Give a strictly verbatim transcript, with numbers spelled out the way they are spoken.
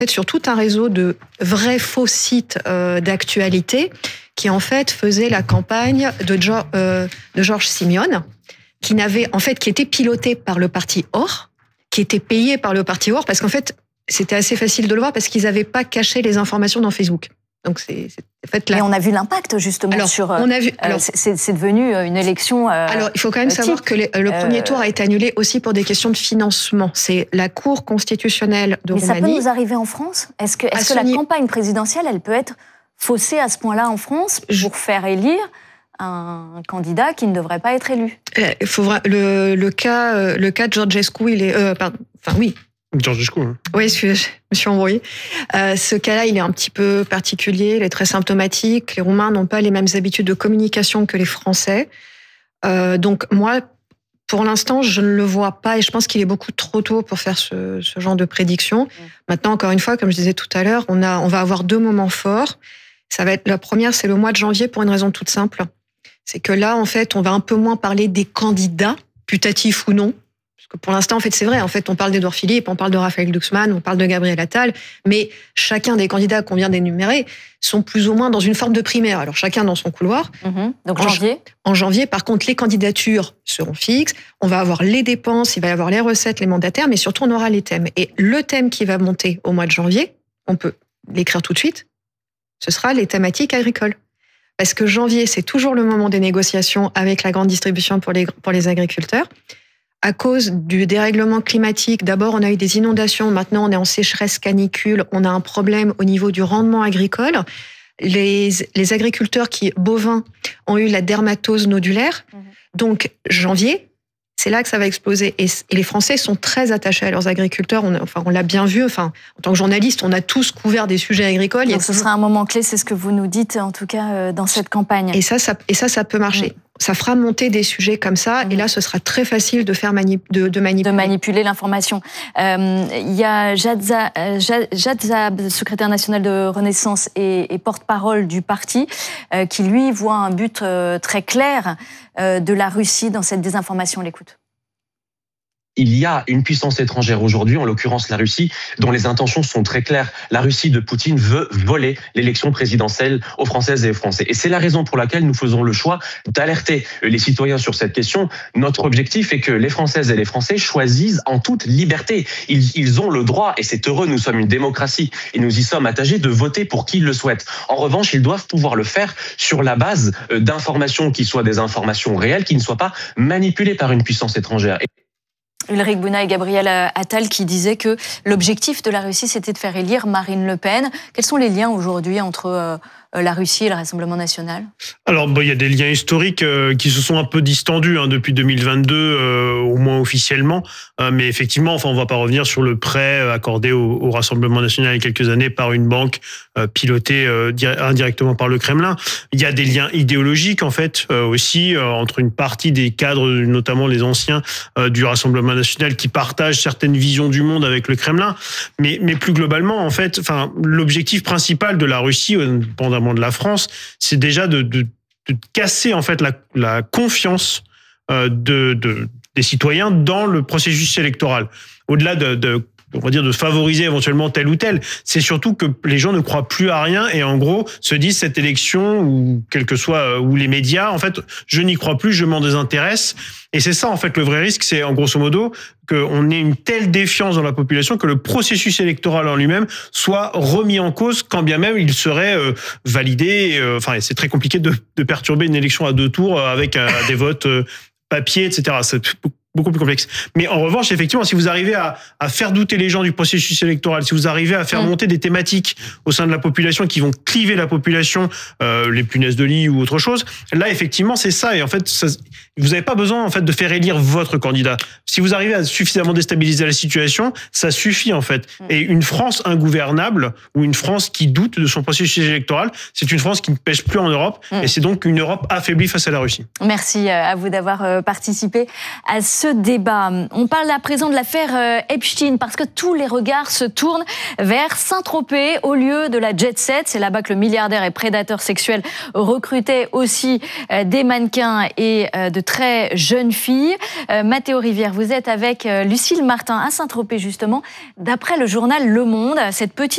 sur tout un réseau de vrais faux sites euh, d'actualité qui en fait faisaient la campagne de, jo- euh, de Georges Simeone, qui n'avait en fait qui était piloté par le parti Or, qui était payé par le parti Or, parce qu'en fait c'était assez facile de le voir parce qu'ils n'avaient pas caché les informations dans Facebook. Donc c'est, c'est en fait là. Et on a vu l'impact justement alors, sur. On a vu. Alors, euh, c'est, c'est devenu une élection. Euh, alors il faut quand même savoir type. que les, le premier euh, tour a été annulé aussi pour des questions de financement. C'est la Cour constitutionnelle de mais Roumanie. Mais ça peut nous arriver en France ? Est-ce que, est-ce que la campagne présidentielle, elle peut être faussée à ce point-là en France pour faire élire un candidat qui ne devrait pas être élu ? Il faut le, le cas, le cas de Georgescu, il est, euh, pardon, enfin oui. Georgescu. Hein. Oui, je me suis embrouillée. Euh, ce cas-là, il est un petit peu particulier, il est très symptomatique. Les Roumains n'ont pas les mêmes habitudes de communication que les Français. Euh, donc moi, pour l'instant, je ne le vois pas et je pense qu'il est beaucoup trop tôt pour faire ce, ce genre de prédiction. Mmh. Maintenant, encore une fois, comme je disais tout à l'heure, on, a, on va avoir deux moments forts. Ça va être, la première, c'est le mois de janvier pour une raison toute simple. C'est que là, en fait, on va un peu moins parler des candidats, putatifs ou non. Pour l'instant, en fait, c'est vrai. En fait, on parle d'Édouard Philippe, on parle de Raphaël Glucksmann, on parle de Gabriel Attal, mais chacun des candidats qu'on vient d'énumérer sont plus ou moins dans une forme de primaire. Alors, chacun dans son couloir. Mmh, donc, en janvier. En janvier, par contre, les candidatures seront fixes. On va avoir les dépenses, il va y avoir les recettes, les mandataires, mais surtout, on aura les thèmes. Et le thème qui va monter au mois de janvier, on peut l'écrire tout de suite, ce sera les thématiques agricoles. Parce que janvier, c'est toujours le moment des négociations avec la grande distribution pour les, pour les agriculteurs. À cause du dérèglement climatique, d'abord on a eu des inondations, maintenant on est en sécheresse canicule, on a un problème au niveau du rendement agricole. Les, les agriculteurs qui, bovins, ont eu la dermatose nodulaire. Mmh. Donc janvier, c'est là que ça va exploser. Et, et les Français sont très attachés à leurs agriculteurs. On, a, enfin, on l'a bien vu. Enfin, en tant que journaliste, on a tous couvert des sujets agricoles. Donc ce toujours... sera un moment clé, c'est ce que vous nous dites, en tout cas, euh, dans cette campagne. Et ça, ça, et ça, ça peut marcher. Mmh. Ça fera monter des sujets comme ça, mmh. et là, ce sera très facile de faire manip- de, de manipuler. De manipuler l'information. Euh, il y a Jad Zab, secrétaire national de Renaissance et, et porte-parole du parti, euh, qui lui voit un but euh, très clair euh, de la Russie dans cette désinformation. On l'écoute. Il y a une puissance étrangère aujourd'hui, en l'occurrence la Russie, dont les intentions sont très claires. La Russie de Poutine veut voler l'élection présidentielle aux Françaises et aux Français. Et c'est la raison pour laquelle nous faisons le choix d'alerter les citoyens sur cette question. Notre objectif est que les Françaises et les Français choisissent en toute liberté. Ils, ils ont le droit, et c'est heureux, nous sommes une démocratie, et nous y sommes attachés, de voter pour qui ils le souhaitent. En revanche, ils doivent pouvoir le faire sur la base d'informations qui soient des informations réelles, qui ne soient pas manipulées par une puissance étrangère. Ulrich Bouna et Gabriel Attal qui disaient que l'objectif de la Russie, c'était de faire élire Marine Le Pen. Quels sont les liens aujourd'hui entre euh, la Russie et le Rassemblement national ? Alors, bon, il y a des liens historiques euh, qui se sont un peu distendus hein, depuis deux mille vingt-deux, euh, au moins officiellement. Euh, mais effectivement, enfin, on ne va pas revenir sur le prêt accordé au, au Rassemblement national il y a quelques années par une banque euh, pilotée euh, indirectement par le Kremlin. Il y a des liens idéologiques, en fait, euh, aussi, euh, entre une partie des cadres, notamment les anciens euh, du Rassemblement national, qui partagent certaines visions du monde avec le Kremlin. Mais, mais plus globalement, en fait, enfin, l'objectif principal de la Russie, pendant de la France, c'est déjà de, de, de casser en fait la, la confiance euh, de, de, des citoyens dans le processus électoral. Au-delà de, de on va dire de favoriser éventuellement tel ou tel, c'est surtout que les gens ne croient plus à rien et en gros se disent cette élection ou quel que soit ou les médias, en fait, je n'y crois plus, je m'en désintéresse. Et c'est ça en fait le vrai risque, c'est en grosso modo qu'on ait une telle défiance dans la population que le processus électoral en lui-même soit remis en cause, quand bien même il serait euh, validé. Euh, enfin, c'est très compliqué de, de perturber une élection à deux tours avec euh, des votes euh, papier, et cetera. C'est beaucoup plus complexe. Mais en revanche, effectivement, si vous arrivez à, à faire douter les gens du processus électoral, si vous arrivez à faire mmh. monter des thématiques au sein de la population qui vont cliver la population, euh, les punaises de lit ou autre chose, là, effectivement, c'est ça. Et en fait, ça, vous n'avez pas besoin en fait de faire élire votre candidat. Si vous arrivez à suffisamment déstabiliser la situation, ça suffit en fait. Mmh. Et une France ingouvernable ou une France qui doute de son processus électoral, c'est une France qui ne pêche plus en Europe. Mmh. Et c'est donc une Europe affaiblie face à la Russie. Merci à vous d'avoir participé à ce ce débat. On parle à présent de l'affaire Epstein parce que tous les regards se tournent vers Saint-Tropez au lieu de la jet set. C'est là-bas que le milliardaire et prédateur sexuel recrutait aussi des mannequins et de très jeunes filles. Mathéo Rivière, vous êtes avec Lucille Martin à Saint-Tropez justement. D'après le journal Le Monde, cette petite